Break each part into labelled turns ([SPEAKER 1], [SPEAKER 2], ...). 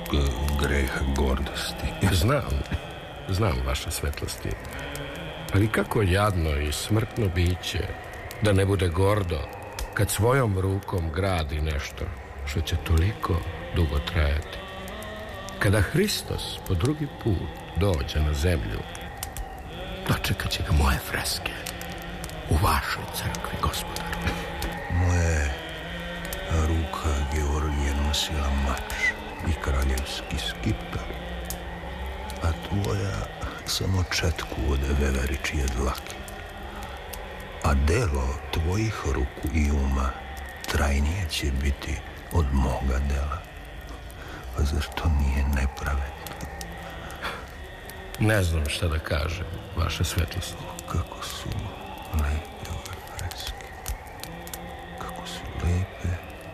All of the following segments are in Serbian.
[SPEAKER 1] greha gordosti.
[SPEAKER 2] Znam vaše svetlosti. Ali kako jadno i smrtno biće da ne bude gordo kad svojom rukom gradi nešto što će toliko dugo trajati. Kada Hristos po drugi put dođe na zemlju, dočekat će ga moje freske u vašoj crkvi, gospodaru.
[SPEAKER 1] Moje ruka Georgije nosila mač i kraljevski skipar, a tvoja samo četku od veveričije dlake. A delo tvojih ruku i uma trajnije će biti od moga dela. Pa zar to nije nepravedno?
[SPEAKER 2] Ne znam šta da kažem, vaše svetlosti.
[SPEAKER 1] Kako su lepe ove freske. Kako su lepe.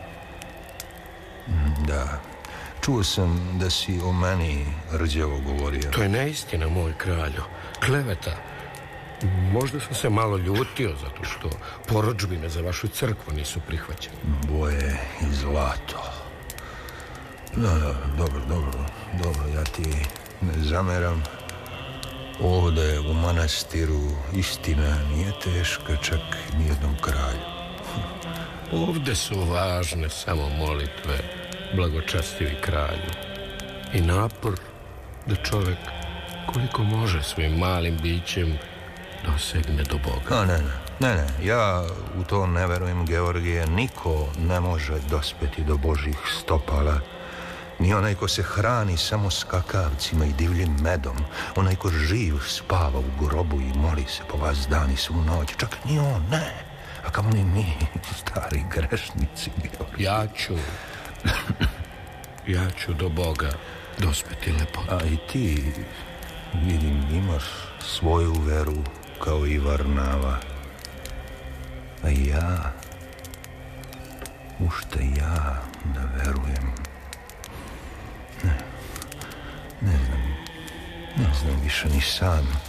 [SPEAKER 1] Da, čuo sam da si o meni rđavo govorio.
[SPEAKER 2] To je neistina, moj kralju. Kleveta. Možda sam se malo ljutio zato što porudžbine za vašu crkvu nisu prihvaćene.
[SPEAKER 1] Boje i zlato. Da, dobro, ja ti ne zameram. Ovde u manastiru istina nije teška čak nijednom kralju.
[SPEAKER 2] Ovde su važne samo molitve, blagočastivi kralju, i napor da čovek koliko može svojim malim bićem dosegne do Boga.
[SPEAKER 1] Ne, ja u to ne verujem, Georgije. Niko ne može dospeti do Božih stopala. Ni onaj ko se hrani samo skakavcima i divljim medom, onaj ko živ spava u grobu i moli se po vas dan i svu noć, čak ni on, ne. A kamo li mi, stari grešnici, Georgije?
[SPEAKER 2] Ja ću do Boga dospeti lepoto.
[SPEAKER 1] A i ti, vidim, imaš svoju veru kao i Varnava. A ja, u šta ja da verujem? Ne znam više ni sam.